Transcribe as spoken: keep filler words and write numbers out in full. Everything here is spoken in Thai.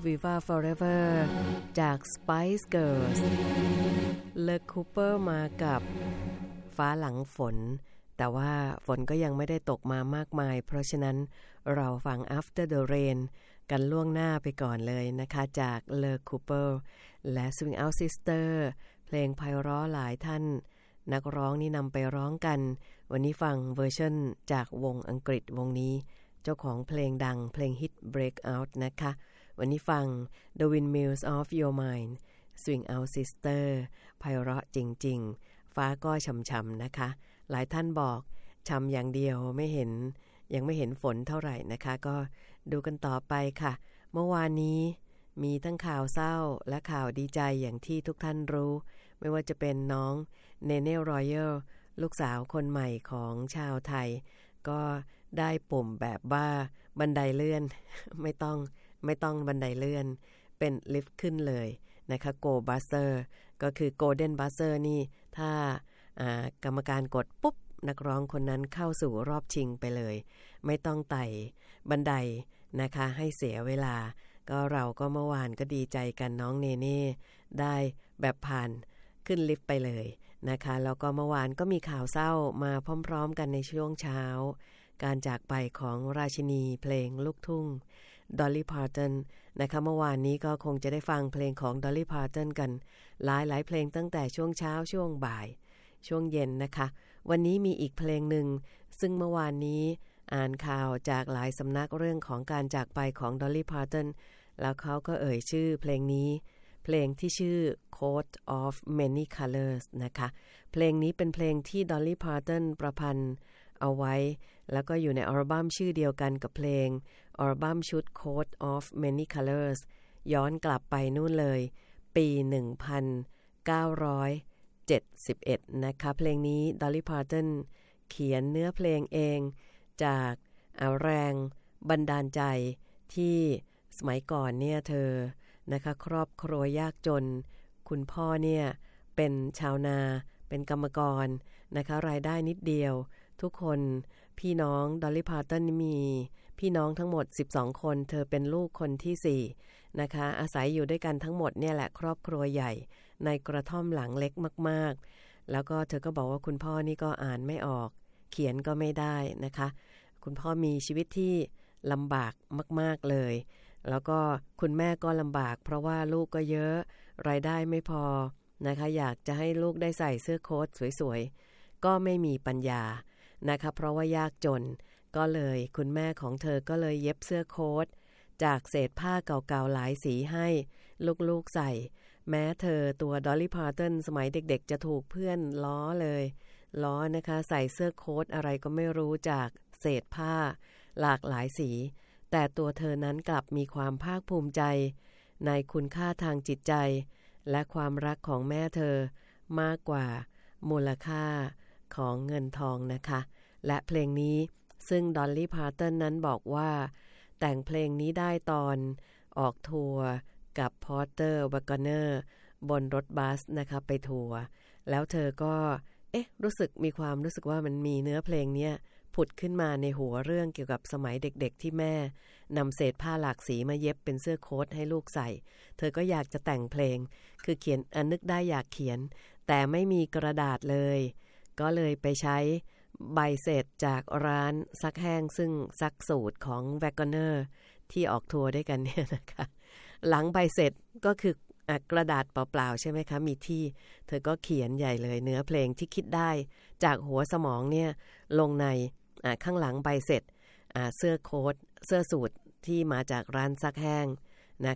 Viva Forever จาก Spice Girls เลอคูเปอร์มากับฟ้าหลังฝนแต่ว่าฝนก็ยังไม่ได้ตกมามากมายเพราะฉะนั้นเราฟัง After the Rain กันล่วงหน้าไปก่อนเลยนะคะจากเลอคูเปอร์และ Swing Out Sister เพลงไพเราะหลายท่านนักร้องนี่นำไปร้องกันวันนี้ฟังเวอร์ชันจากวงอังกฤษวงนี้เจ้าของเพลงดังเพลงฮิต Breakout นะคะวันนี้ฟัง The Windmills of Your Mind Swing Out Sister ไพเราะจริงๆฟ้าก็ช่ำๆนะคะหลายท่านบอกช่ำอย่างเดียวไม่เห็นยังไม่เห็นฝนเท่าไหร่นะคะก็ดูกันต่อไปค่ะเมื่อวานนี้มีทั้งข่าวเศร้าและข่าวดีใจอย่างที่ทุกท่านรู้ไม่ว่าจะเป็นน้องเนเน่รอยัลลูกสาวคนใหม่ของชาวไทยก็ได้ปุ่มแบบว่าบันไดเลื่อน ไม่ต้องไม่ต้องบันไดเลื่อนเป็นลิฟต์ขึ้นเลยนะคะ Go Buzzer ก็คือ Golden Buzzer นี่ถ้ากรรมการกดปุ๊บนักร้องคนนั้นเข้าสู่รอบชิงไปเลยไม่ต้องไต่บันไดนะคะให้เสียเวลาก็เราก็เมื่อวานก็ดีใจกันน้องเนเน่ได้แบบผ่านขึ้นลิฟต์ไปเลยนะคะแล้วก็เมื่อวานก็มีข่าวเศร้ามาพร้อมๆกันในช่วงเช้าการจากไปของราชินีเพลงลูกทุ่ง Dolly Parton นะคะเมื่อวานนี้ก็คงจะได้ฟังเพลงของ Dolly Parton กันหลายๆเพลงตั้งแต่ช่วงเช้าช่วงบ่ายช่วงเย็นนะคะวันนี้มีอีกเพลงหนึ่งซึ่งเมื่อวานนี้อ่านข่าวจากหลายสำนักเรื่องของการจากไปของ Dolly Parton แล้วเขาก็เอ่ยชื่อเพลงนี้เพลงที่ชื่อ Coat of Many Colors นะคะเพลงนี้เป็นเพลงที่ Dolly Parton ประพันธ์เอาไว้แล้วก็อยู่ในอัลบั้มชื่อเดียวกันกับเพลงอัลบั้มชุด Coat of Many Colors ย้อนกลับไปนู่นเลยปีหนึ่งพันเก้าร้อยเจ็ดสิบเอ็ดนะคะเพลงนี้ Dolly Parton เขียนเนื้อเพลงเองจากแรงบันดาลใจที่สมัยก่อนเนี่ยเธอนะคะครอบครัวยากจนคุณพ่อเนี่ยเป็นชาวนาเป็นกรรมกรนะคะรายได้นิดเดียวทุกคนพี่น้อง Dolly Parton มีพี่น้องทั้งหมดสิบสองคนเธอเป็นลูกคนที่สี่นะคะอาศัยอยู่ด้วยกันทั้งหมดเนี่ยแหละครอบครัวใหญ่ในกระท่อมหลังเล็กมากๆแล้วก็เธอก็บอกว่าคุณพ่อนี่ก็อ่านไม่ออกเขียนก็ไม่ได้นะคะคุณพ่อมีชีวิตที่ลำบากมากๆเลยแล้วก็คุณแม่ก็ลำบากเพราะว่าลูกก็เยอะรายได้ไม่พอนะคะอยากจะให้ลูกได้ใส่เสื้อโค้ทสวยๆก็ไม่มีปัญญานะคะเพราะว่ายากจนก็เลยคุณแม่ของเธอก็เลยเย็บเสื้อโค้ทจากเศษผ้าเก่าๆหลายสีให้ลูกๆใส่แม้เธอตัว Dolly Parton สมัยเด็กๆจะถูกเพื่อนล้อเลยล้อนะคะใส่เสื้อโค้ทอะไรก็ไม่รู้จากเศษผ้าหลากหลายสีแต่ตัวเธอนั้นกลับมีความภาคภูมิใจในคุณค่าทางจิตใจและความรักของแม่เธอมากกว่ามูลค่าของเงินทองนะคะและเพลงนี้ซึ่ง Dolly Parton นั้นบอกว่าแต่งเพลงนี้ได้ตอนออกทัวร์กับ Porter Wagoner บนรถบัสนะคะไปทัวร์แล้วเธอก็เอ๊ะรู้สึกมีความรู้สึกว่ามันมีเนื้อเพลงเนี้ยผุดขึ้นมาในหัวเรื่องเกี่ยวกับสมัยเด็กๆที่แม่นำเศษผ้าหลากสีมาเย็บเป็นเสื้อโค้ทให้ลูกใส่เธอก็อยากจะแต่งเพลงคือเขียนอนึกได้อยากเขียนแต่ไม่มีกระดาษเลยก็เลยไปใช้ใบเสร็จจากร้านซักแห้งซึ่งซักสูตรของ Wagoner ที่ออกทัวร์ด้วยกันเนี่ยนะคะหลังใบเสร็จก็คือกระดาษเปล่าๆใช่ไหมคะมีที่เธอก็เขียนใหญ่เลยเนื้อเพลงที่คิดได้จากหัวสมองเนี่ยลงในข้างหลังใบเสร็จเสื้อโค้ทเสื้อสูทที่มาจากร้านซักแห้ง